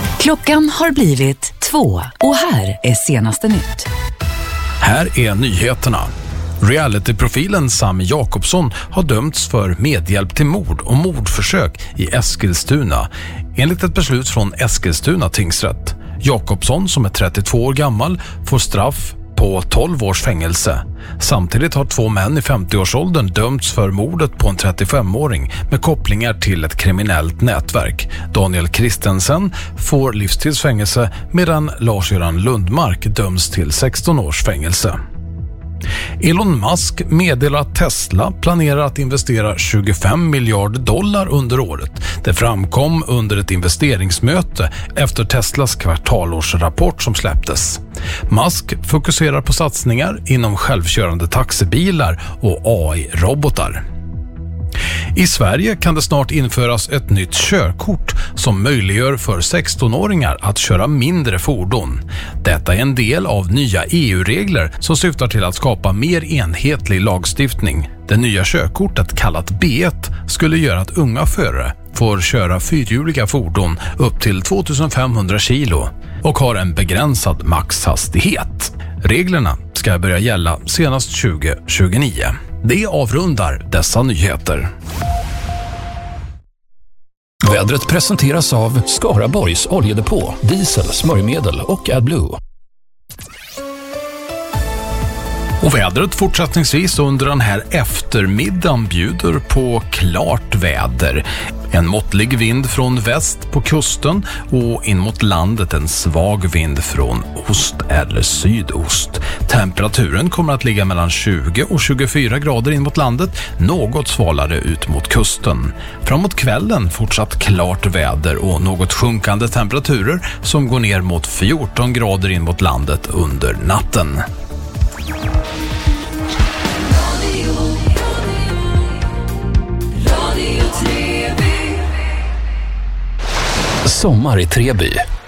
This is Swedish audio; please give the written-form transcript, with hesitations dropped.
Klockan har blivit 2 och här är senaste nytt. Här är nyheterna. Realityprofilen Sami Jakobsson har dömts för medhjälp till mord och mordförsök i Eskilstuna, enligt ett beslut från Eskilstuna tingsrätt. Jakobsson, som är 32 år gammal, får straff på 12 års fängelse. Samtidigt har 2 män i 50-årsåldern dömts för mordet på en 35-åring med kopplingar till ett kriminellt nätverk. Daniel Kristensen får livstidsfängelse medan Lars-Göran Lundmark döms till 16 års fängelse. Elon Musk meddelar att Tesla planerar att investera $25 miljarder under året. Det framkom under ett investeringsmöte efter Teslas kvartalårsrapport som släpptes. Musk fokuserar på satsningar inom självkörande taxibilar och AI-robotar. I Sverige kan det snart införas ett nytt körkort som möjliggör för 16-åringar att köra mindre fordon. Detta är en del av nya EU-regler som syftar till att skapa mer enhetlig lagstiftning. Det nya körkortet, kallat B1, skulle göra att unga förare får köra fyrhjuliga fordon upp till 2500 kilo och har en begränsad maxhastighet. Reglerna ska börja gälla senast 2029. Det avrundar dessa nyheter. Vädret presenteras av Skaraborgs oljedepå, diesel, smörjmedel och AdBlue. Och vädret fortsättningsvis under den här eftermiddagen bjuder på klart väder. En måttlig vind från väst på kusten och in mot landet en svag vind från ost eller sydost. Temperaturen kommer att ligga mellan 20 och 24 grader in mot landet, något svalare ut mot kusten. Framåt kvällen fortsatt klart väder och något sjunkande temperaturer som går ner mot 14 grader in mot landet under natten. Sommar i Treby.